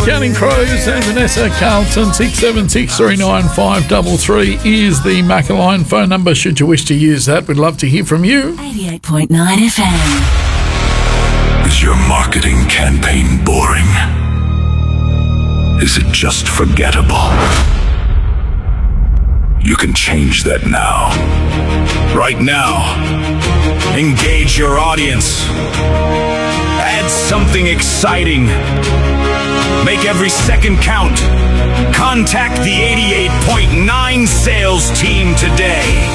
Counting Crows and Vanessa Carlton. 67639533 is the Maccaline phone number should you wish to use that. We'd love to hear from you. 88.9 FM. Is your marketing campaign boring? Is it just forgettable? You can change that now. Right now. Engage your audience. Add something exciting. Make every second count. Contact the 88.9 sales team today.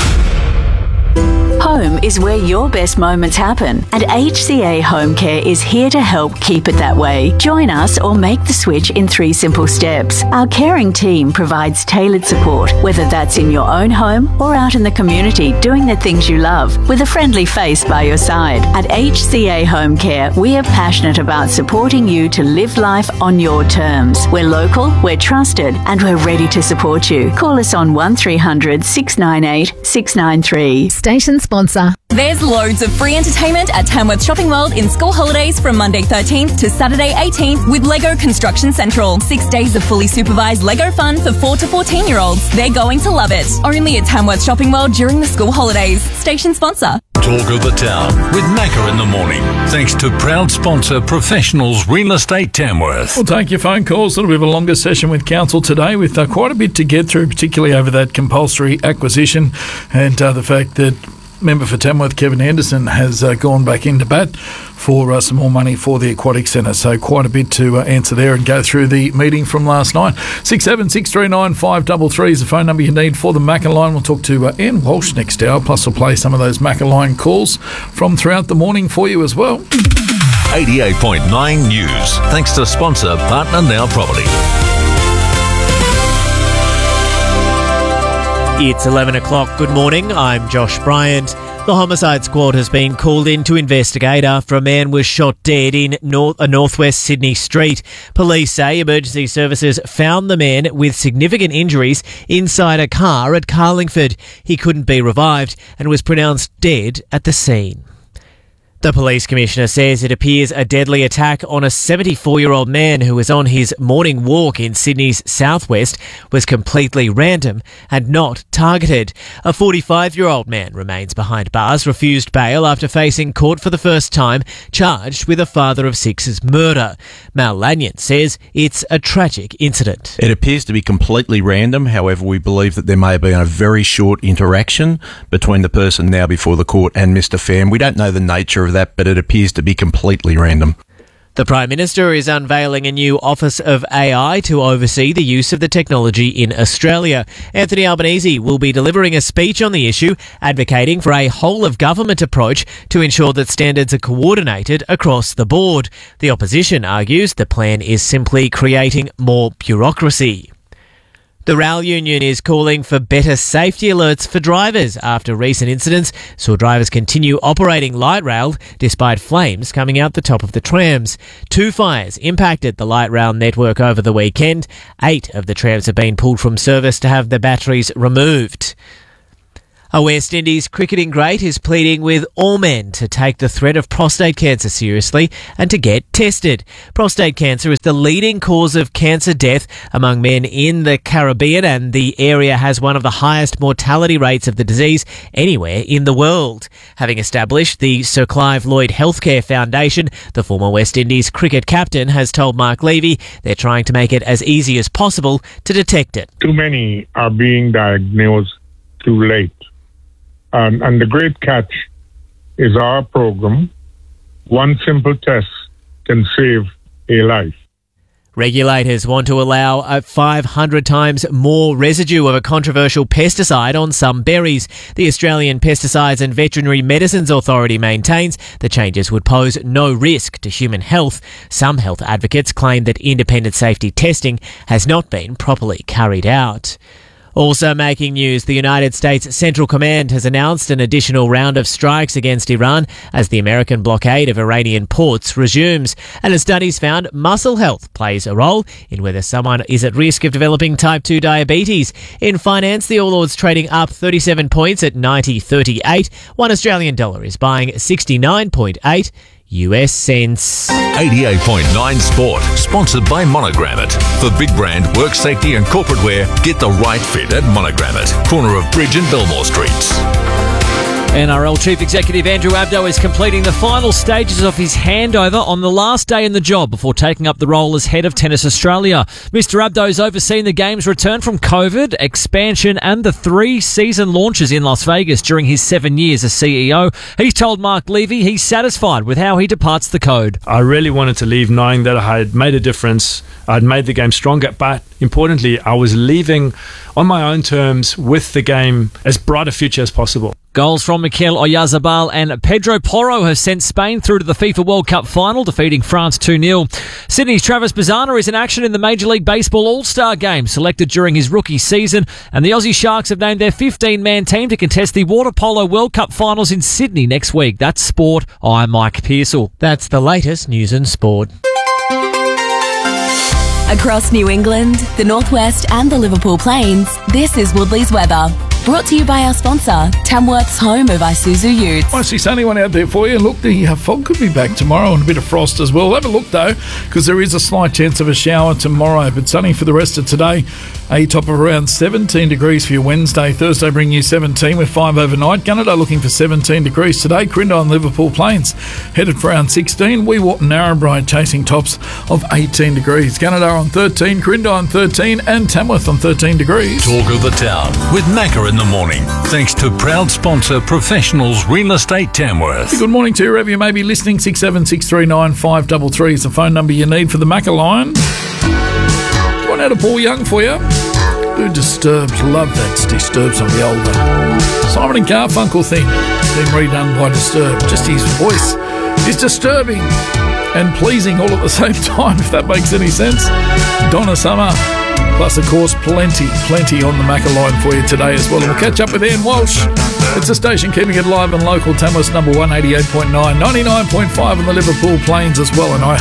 Home is where your best moments happen, and HCA Home Care is here to help keep it that way. Join us or make the switch in 3 simple steps. Our caring team provides tailored support, whether that's in your own home or out in the community doing the things you love, with a friendly face by your side. At HCA Home Care, we are passionate about supporting you to live life on your terms. We're local, we're trusted, and we're ready to support you. Call us on 1300 698 693. Station sponsor. There's loads of free entertainment at Tamworth Shopping World in school holidays from Monday 13th to Saturday 18th with Lego Construction Central. 6 days of fully supervised Lego fun for 4 to 14-year-olds. They're going to love it. Only at Tamworth Shopping World during the school holidays. Station sponsor. Talk of the Town with Macca in the morning. Thanks to proud sponsor Professionals Real Estate Tamworth. We'll take your phone calls. A little bit of a longer session with Council today with quite a bit to get through, particularly over that compulsory acquisition and the fact that member for Tamworth, Kevin Henderson, has gone back into bat for some more money for the Aquatic Centre. So quite a bit to answer there and go through the meeting from last night. 67639533 is the phone number you need for the Maccaline. We'll talk to Ann Walsh next hour, plus we'll play some of those Maccaline calls from throughout the morning for you as well. 88.9 News. Thanks to sponsor Partner Now Property. It's 11 o'clock. Good morning. I'm Josh Bryant. The homicide squad has been called in to investigate after a man was shot dead in a northwest Sydney street. Police say emergency services found the man with significant injuries inside a car at Carlingford. He couldn't be revived and was pronounced dead at the scene. The police commissioner says it appears a deadly attack on a 74-year-old man who was on his morning walk in Sydney's southwest was completely random and not targeted. A 45-year-old man remains behind bars, refused bail after facing court for the first time, charged with a father of 6's murder. Mal Lanyon says it's a tragic incident. It appears to be completely random. However, we believe that there may have been a very short interaction between the person now before the court and Mr. Pham. We don't know the nature of that, but it appears to be completely random. The Prime Minister is unveiling a new Office of AI to oversee the use of the technology in Australia. Anthony Albanese will be delivering a speech on the issue, advocating for a whole-of-government approach to ensure that standards are coordinated across the board. The opposition argues the plan is simply creating more bureaucracy. The RAL union is calling for better safety alerts for drivers after recent incidents saw drivers continue operating light rail despite flames coming out the top of the trams. 2 fires impacted the light rail network over the weekend. 8 of the trams have been pulled from service to have the batteries removed. A West Indies cricketing great is pleading with all men to take the threat of prostate cancer seriously and to get tested. Prostate cancer is the leading cause of cancer death among men in the Caribbean, and the area has one of the highest mortality rates of the disease anywhere in the world. Having established the Sir Clive Lloyd Healthcare Foundation, the former West Indies cricket captain has told Mark Levy they're trying to make it as easy as possible to detect it. Too many are being diagnosed too late. And the great catch is our program. One simple test can save a life. Regulators want to allow 500 times more residue of a controversial pesticide on some berries. The Australian Pesticides and Veterinary Medicines Authority maintains the changes would pose no risk to human health. Some health advocates claim that independent safety testing has not been properly carried out. Also making news, the United States Central Command has announced an additional round of strikes against Iran as the American blockade of Iranian ports resumes. And a study's found muscle health plays a role in whether someone is at risk of developing type 2 diabetes. In finance, the All Ords trading up 37 points at 90.38. $1 Australian dollar is buying 69.8 US cents. 88.9 Sport, sponsored by Monogram It. For big brand, work safety and corporate wear, get the right fit at Monogram It. Corner of Bridge and Belmore Streets. NRL Chief Executive Andrew Abdo is completing the final stages of his handover on the last day in the job before taking up the role as head of Tennis Australia. Mr. Abdo's overseen the game's return from COVID, expansion and the 3 season launches in Las Vegas during his 7 years as CEO. He's told Mark Levy he's satisfied with how he departs the code. I really wanted to leave knowing that I had made a difference. I'd made the game stronger, but importantly, I was leaving on my own terms with the game as bright a future as possible. Goals from Mikel Oyarzabal and Pedro Porro have sent Spain through to the FIFA World Cup final, defeating France 2-0. Sydney's Travis Bazzana is in action in the Major League Baseball All-Star Game, selected during his rookie season, and the Aussie Sharks have named their 15-man team to contest the Water Polo World Cup finals in Sydney next week. That's Sport. I'm Mike Pearsall. That's the latest news and sport. Across New England, the Northwest and the Liverpool Plains, this is Woodley's weather. Brought to you by our sponsor, Tamworth's home of Isuzu Utes. Mostly sunny one out there for you. Look, the fog could be back tomorrow and a bit of frost as well. Have a look though, because there is a slight chance of a shower tomorrow, but sunny for the rest of today. A top of around 17 degrees for your Wednesday. Thursday bringing you 17 with 5 overnight. Gunnedah looking for 17 degrees today. Crindle and Liverpool Plains headed for around 16. Wewart and Narrabri chasing tops of 18 degrees. Gunnedah on 13, Crindle on 13 and Tamworth on 13 degrees. Talk of the Town with Macca in the morning. Thanks to proud sponsor Professionals Real Estate Tamworth. Good morning to you, wherever you may be listening. 67639 533 is the phone number you need for the Macca line. One out of Paul Young for you. Who Disturbed? Love that Disturbed on the older Simon and Garfunkel thing. Been redone by Disturbed. Just his voice is disturbing and pleasing all at the same time, if that makes any sense. Donna Summer. Plus, of course, plenty on the Macca line for you today as well. And we'll catch up with Ian Walsh. It's a station keeping it live and local. Tamworth's number 188.9, 99.5 on the Liverpool Plains as well. And I